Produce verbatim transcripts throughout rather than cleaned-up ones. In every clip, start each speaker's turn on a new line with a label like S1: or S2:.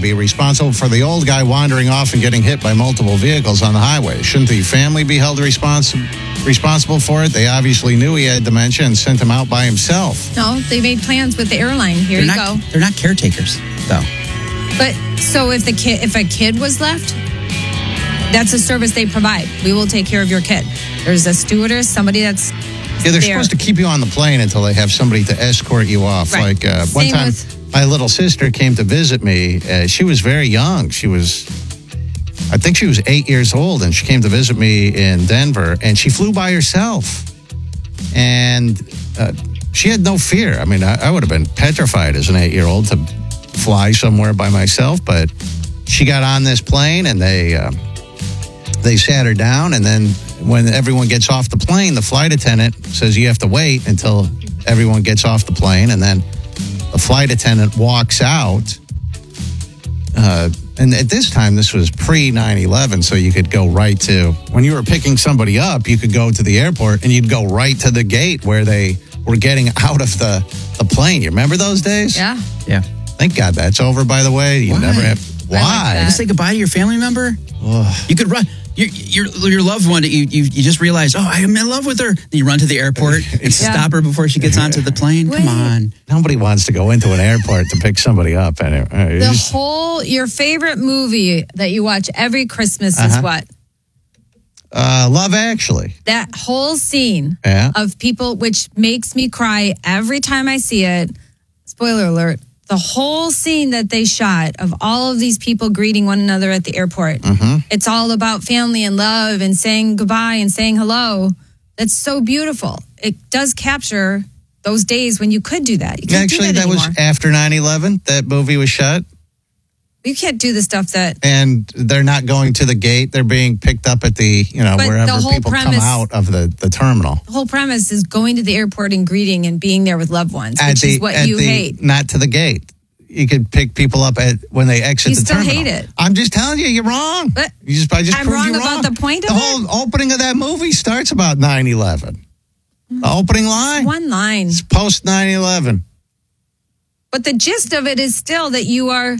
S1: be responsible for the old guy wandering off and getting hit by multiple vehicles on the highway? Shouldn't the family be held respons- responsible for it? They obviously knew he had dementia and sent him out by himself.
S2: No, they made plans with the airline. Here
S3: they're
S2: you
S3: not,
S2: go.
S3: They're not caretakers, though.
S2: But so if the kid, if a kid was left, that's a service they provide. We will take care of your kid. There's a stewardess, somebody that's
S1: Yeah, they're
S2: there.
S1: supposed to keep you on the plane until they have somebody to escort you off.
S2: Right.
S1: Like uh, one
S2: Same
S1: time,
S2: with-
S1: my little sister came to visit me. Uh, she was very young. She was, I think she was eight years old, and she came to visit me in Denver, and she flew by herself. And uh, she had no fear. I mean, I, I would have been petrified as an eight-year-old to fly somewhere by myself, but she got on this plane, and they uh, they sat her down, and then when everyone gets off the plane, the flight attendant says you have to wait until everyone gets off the plane, and then the flight attendant walks out. Uh, and at this time, this was pre nine eleven, so you could go right to, when you were picking somebody up, you could go to the airport and you'd go right to the gate where they were getting out of the, the plane. You remember those days?
S2: Yeah.
S3: Yeah.
S1: Thank God that's over, by the way. You
S3: Why?
S1: never have.
S2: I like
S1: Why?
S2: that.
S3: Just say goodbye to your family member.
S1: Ugh.
S3: You could run. Your, your your loved one, you, you you just realize, oh, I'm in love with her. Then you run to the airport and
S2: Yeah.
S3: stop her before she gets onto the plane.
S2: Wait.
S3: Come on.
S1: Nobody wants to go into an airport to pick somebody up. Anyway. Uh,
S2: The
S1: just-
S2: whole, your favorite movie that you watch every Christmas is
S1: Uh-huh.
S2: what?
S1: uh, Love Actually.
S2: That whole scene
S1: Yeah.
S2: of people, which makes me cry every time I see it. Spoiler alert. The whole scene that they shot of all of these people greeting one another at the airport.
S1: Mm-hmm.
S2: It's all about family and love and saying goodbye and saying hello. That's so beautiful. It does capture those days when you could do that. You can't
S1: Actually,
S2: do that,
S1: that
S2: anymore.
S1: was after nine eleven. That movie was shot.
S2: You can't do the stuff that.
S1: And they're not going to the gate. They're being picked up at the, you know,
S2: But the
S1: wherever
S2: whole
S1: people come
S2: premise-
S1: out of the, the terminal.
S2: The whole premise is going to the airport and greeting and being there with loved ones,
S1: At
S2: which
S1: the,
S2: is what
S1: at
S2: you
S1: the-
S2: hate.
S1: Not to the gate. You could pick people up at when they exit
S2: You
S1: the
S2: still
S1: terminal.
S2: hate it.
S1: I'm just telling you, you're wrong.
S2: But
S1: you just, I just
S2: I'm
S1: proved
S2: wrong
S1: you
S2: about the point of
S1: the
S2: it?
S1: whole opening of that movie starts about nine eleven. The opening line.
S2: One line.
S1: It's post nine eleven.
S2: But the gist of it is still that you are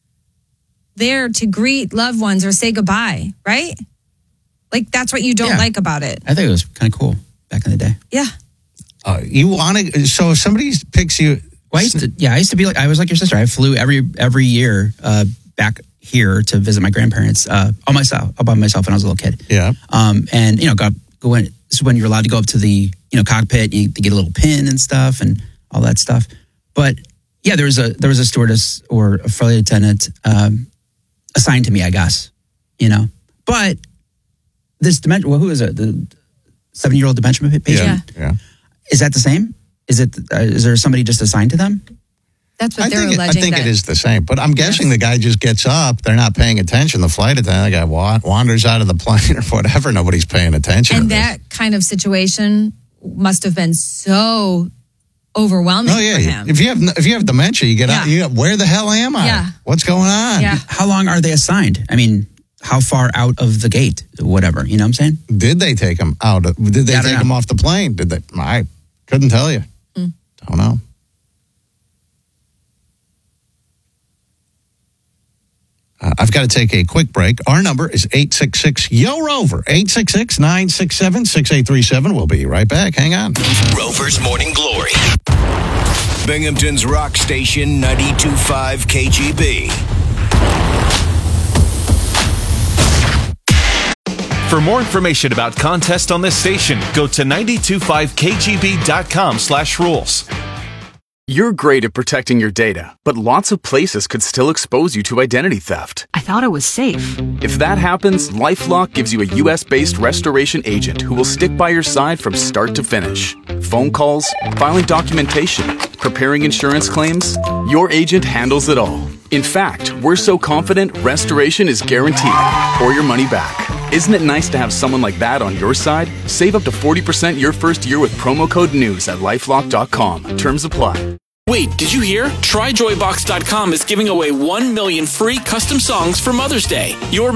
S2: there to greet loved ones or say goodbye, right? Like, that's what you don't
S3: Yeah.
S2: like about it.
S3: I think it was kind of cool back in the day.
S2: Yeah.
S1: Uh, you want to? So if somebody picks you,
S3: Well, I used to, yeah, I used to be like, I was like your sister. I flew every every year uh, back here to visit my grandparents uh, all myself, all by myself when I was a little kid.
S1: yeah.
S3: Um, and you know, got go in. This is when you're allowed to go up to the you know cockpit. You get a little pin and stuff and all that stuff. But yeah, there was a there was a stewardess or a flight attendant um, assigned to me, I guess. You know, but this dementia. Well, who is it? The seven year old dementia patient.
S1: Yeah. Yeah.
S3: Is that the same? Is it? Uh, is there somebody just assigned to them?
S2: That's what
S1: I
S2: they're
S1: think, it, I
S2: alleging.
S1: think
S2: that,
S1: it is the same, but I'm guessing the guy just gets up. They're not paying attention. The flight attendant, the guy wa- wanders out of the plane or whatever. Nobody's paying attention.
S2: And
S1: to this.
S2: that kind of situation must have been so overwhelming
S1: Oh yeah,
S2: for him.
S1: if you have if you have dementia, you get
S2: Yeah.
S1: out. You get, where the hell am I?
S2: Yeah.
S1: What's going on?
S2: Yeah.
S3: How long are they assigned? I mean, how far out of the gate? Whatever. You know what I'm saying?
S1: Did they take him out? Of, did they
S3: Yeah, I don't
S1: take
S3: know.
S1: him off the plane? Did they? I couldn't tell you.
S2: Mm.
S1: Don't know. Uh, I've got to take a quick break. Our number is eight six six, Y O, ROVER, eight six six, nine six seven, six eight three seven. We'll be right back. Hang on.
S4: Rover's Morning Glory. Binghamton's rock station, ninety-two point five K G B.
S5: For more information about contests on this station, go to nine two five K G B dot com slash rules.
S6: You're great at protecting your data, but lots of places could still expose you to identity theft.
S7: I thought it was safe.
S6: If that happens, LifeLock gives you a U S-based restoration agent who will stick by your side from start to finish. Phone calls, filing documentation, preparing insurance claims, your agent handles it all. In fact, we're so confident restoration is guaranteed or your money back. Isn't it nice to have someone like that on your side? Save up to forty percent your first year with promo code NEWS at lifelock dot com. Terms apply.
S8: Wait, did you hear? Try joy box dot com is giving away one million free custom songs for Mother's Day. Your